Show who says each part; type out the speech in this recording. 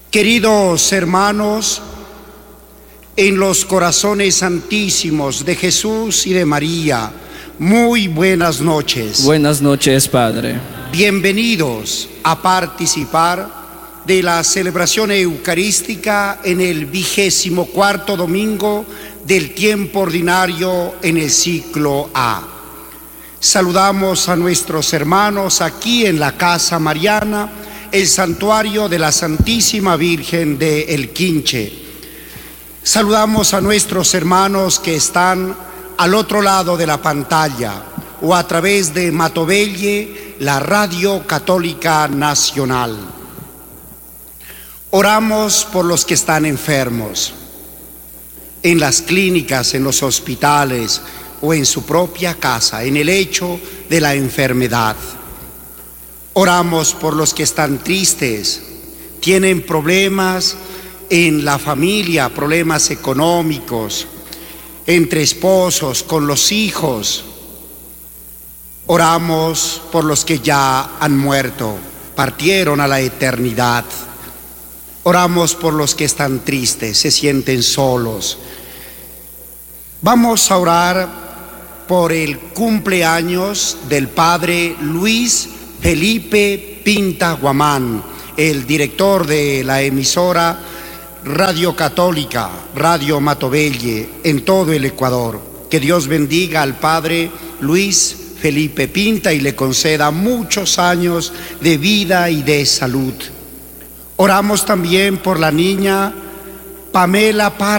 Speaker 1: Queridos hermanos, en los corazones santísimos de Jesús y de María, muy buenas noches.
Speaker 2: Buenas noches, Padre.
Speaker 1: Bienvenidos a participar de la celebración eucarística en el 24º domingo del tiempo ordinario en el ciclo A. Saludamos a nuestros hermanos aquí en la Casa Mariana, el santuario de la Santísima Virgen de El Quinche. Saludamos a nuestros hermanos que están al otro lado de la pantalla o a través de Matovelle, la Radio Católica Nacional. Oramos por los que están enfermos, en las clínicas, en los hospitales o en su propia casa, en el lecho de la enfermedad. Oramos por los que están tristes, tienen problemas en la familia, problemas económicos, entre esposos, con los hijos. Oramos por los que ya han muerto, partieron a la eternidad. Oramos por los que están tristes, se sienten solos. Vamos a orar por el cumpleaños del padre Luis Felipe Pinta Guamán, el director de la emisora Radio Católica, Radio Matovelle, en todo el Ecuador. Que Dios bendiga al padre Luis Felipe Pinta y le conceda muchos años de vida y de salud. Oramos también por la niña Pamela Parra.